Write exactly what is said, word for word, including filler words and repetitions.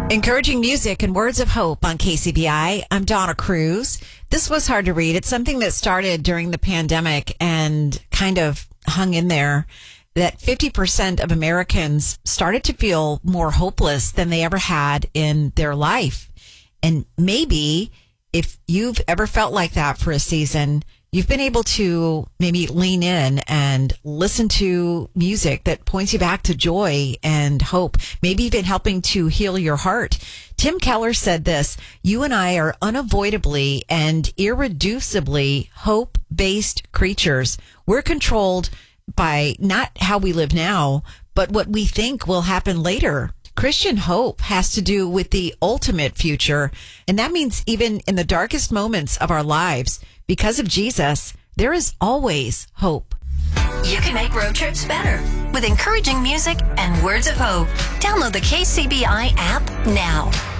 Encouraging music and words of hope on K C B I. I'm Donna Cruz. This was hard to read. It's something that started during the pandemic and kind of hung in there, that fifty percent of Americans started to feel more hopeless than they ever had in their life. And maybe if you've ever felt like that for a season, you've been able to maybe lean in and listen to music that points you back to joy and hope, maybe even helping to heal your heart. Tim Keller said this: you and I are unavoidably and irreducibly hope-based creatures. We're controlled by not how we live now, but what we think will happen later. Christian hope has to do with the ultimate future, and that means even in the darkest moments of our lives, because of Jesus, there is always hope. You can make road trips better with encouraging music and words of hope. Download the K C B I app now.